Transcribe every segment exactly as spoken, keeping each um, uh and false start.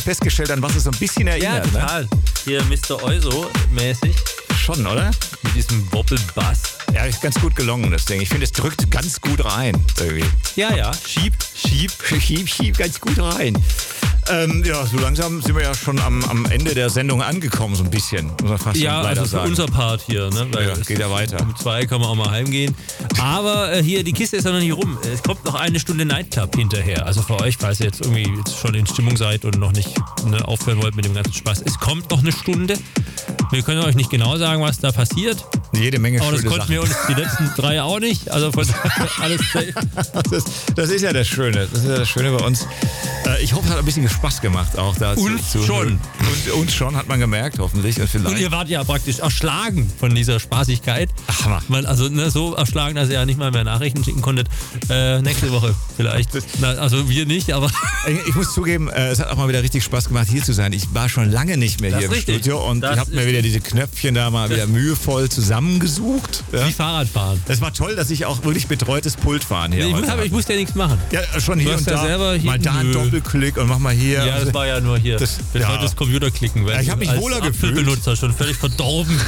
festgestellt, an was es so ein bisschen erinnert. Ja, total. Ne? Hier Mister Euso-mäßig. Schon, oder? Mit diesem Wobbelbass. Ja, ist ganz gut gelungen, das Ding. Ich finde, es drückt ganz gut rein. Irgendwie. Ja, ja. Schieb, schieb. Schieb, schieb ganz gut rein. Ähm, ja, so langsam sind wir ja schon am, am Ende der Sendung angekommen, so ein bisschen. Muss man fast ja, leider also für sagen. unser Part hier. Ne? Weil ja, geht ja weiter. Um zwei kann man auch mal heimgehen. Aber äh, hier, die Kiste ist ja noch nicht rum. Es kommt noch eine Stunde Nightclub hinterher. Also für euch, falls ihr jetzt irgendwie jetzt schon in Stimmung seid und noch nicht ne, aufhören wollt mit dem ganzen Spaß. Es kommt noch eine Stunde. Wir können euch nicht genau sagen, was da passiert. Jede Menge Aber das schöne konnten Sachen. wir uns die letzten drei auch nicht. Also von alles safe. Das, das ist ja das Schöne. Das ist ja das Schöne bei uns. Äh, ich hoffe, es hat ein bisschen Spaß gemacht auch da. Uns zu, zu schon. Und uns schon, hat man gemerkt, hoffentlich. Und, vielleicht. Und ihr wart ja praktisch erschlagen von dieser Spaßigkeit. Ach, Man, also ne, so erschlagen, dass ihr ja nicht mal mehr Nachrichten schicken konntet. Äh, nächste Woche vielleicht. Na, also wir nicht, aber... Ich muss zugeben, äh, es hat auch mal wieder richtig Spaß gemacht, hier zu sein. Ich war schon lange nicht mehr das hier im richtig. Studio und das ich habe mir wieder diese Knöpfchen da mal wieder mühevoll zusammengesucht. Ja. Wie Fahrradfahren. Es war toll, dass ich auch wirklich betreutes Pultfahren hier Ich, heute muss, aber ich musste ja nichts machen. Ja, schon hier Du hast und ja da. selber hier- mal da einen Nö. Doppelklick und mach mal hier. Ja, das war ja nur hier. Das- Das, ja. ja. das Computerklicken, weil Ja, ich hab mich als wohler gefühlt. Apfelbenutzer schon völlig verdorben.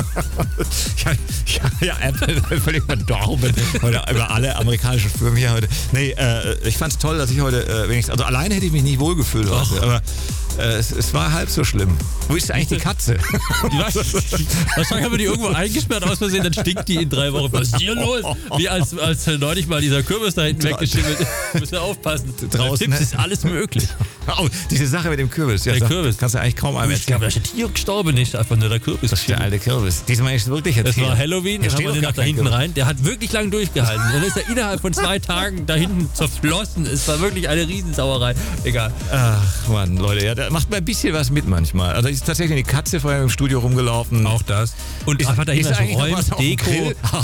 ja, ja, ja, Apple völlig verdorben. Heute über alle amerikanischen Firmen hier heute. Nee, äh, ich fand's toll, dass ich heute äh, wenigstens, also alleine hätte ich mich nicht wohlgefühlt heute, aber äh, es, es war halb so schlimm. Wo ist eigentlich die Katze? Was? Wahrscheinlich haben wir die irgendwo eingesperrt aus Versehen, dann stinkt die in drei Wochen. Was ist hier los? Wie als, als neulich mal dieser Kürbis da hinten weggeschimmelt. Müssen wir aufpassen. Draußen, Tipps ne? ist alles möglich. Oh, diese Sache mit dem Kürbis. Ja, Der sag, Kürbis. Kannst du eigentlich kaum einem Ich glaube, erzählen. das Tier gestorben nicht, einfach nur der Kürbis. Das ist der alte Kürbis. Diesmal ist es wirklich Das erzählt. war Halloween, Hier dann haben steht wir doch den gar nach da kein hinten Kürbis. rein. Der hat wirklich lang durchgehalten. Dann ist er innerhalb von zwei Tagen da hinten zerflossen. Es war wirklich eine Riesensauerei. Egal. Ach Mann, Leute, ja, da macht man ein bisschen was mit manchmal. Also ist tatsächlich eine Katze vorher im Studio rumgelaufen. Auch das. Und Ist- einfach dahinter ist eigentlich noch was räumt auf dem Deko. Grill? Ah,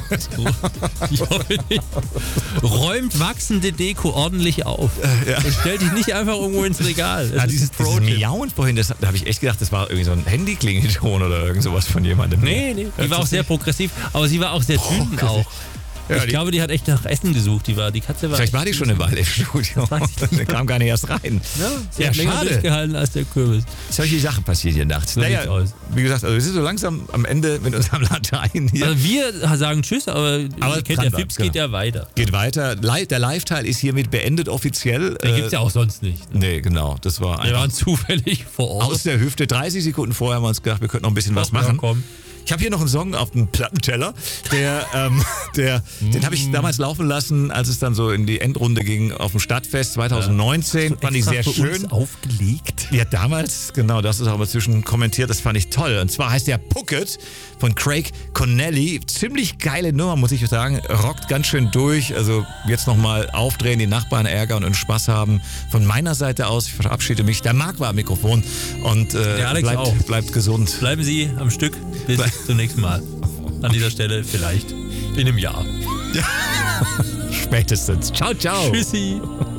Ich hoffe nicht. Räumt wachsende Deko ordentlich auf. ja. Und stellt dich nicht einfach irgendwo ins Regal. Das Ja, ist dieses, ein dieses Pro-Tipp. Miauen vorhin, das, da habe ich echt gedacht, das war irgendwie so ein Handyklingelton oder irgend sowas von jemandem. Nee, nee. Die war auch sehr progressiv, aber sie war auch sehr dünn auch. Ja, ich die- glaube, die hat echt nach Essen gesucht. Die, war, die Katze war. Vielleicht war die schon eine Weile im Studio. weiß ich Der kam gar nicht erst rein. Ja, sie Ja, hat länger schade. durchgehalten als der Kürbis. Solche Sachen passieren hier nachts. So Naja, sieht's aus. wie gesagt, also wir sind so langsam am Ende mit unserem Latein hier. Also wir sagen Tschüss, aber, Aber ihr kennt kann ja, sein, Fips genau. geht ja weiter. Geht weiter. Li- Der Live-Teil ist hiermit beendet offiziell. Den gibt's ja auch sonst nicht. Nee, genau. Das war Wir einfach waren zufällig vor Ort. aus der Hüfte. dreißig Sekunden vorher haben wir uns gedacht, wir könnten noch ein bisschen was Ja, machen. komm. Ich habe hier noch einen Song auf dem Plattenteller, der, ähm, der, den habe ich damals laufen lassen, als es dann so in die Endrunde ging auf dem Stadtfest zwanzig neunzehn. Fand ich sehr Extra für schön. uns aufgelegt. Ja, damals, genau, das ist auch mal zwischen kommentiert, das fand ich toll. Und zwar heißt der Pucket von Craig Connelly. Ziemlich geile Nummer, muss ich sagen. Rockt ganz schön durch. Also jetzt nochmal aufdrehen, die Nachbarn ärgern und Spaß haben. Von meiner Seite aus, ich verabschiede mich. Der Marc war am Mikrofon und äh, Der Alex bleibt, auch. bleibt gesund. Bleiben Sie am Stück. Bis Ble- zum nächsten Mal. An dieser Stelle vielleicht in einem Jahr. Spätestens. Ciao, ciao. Tschüssi.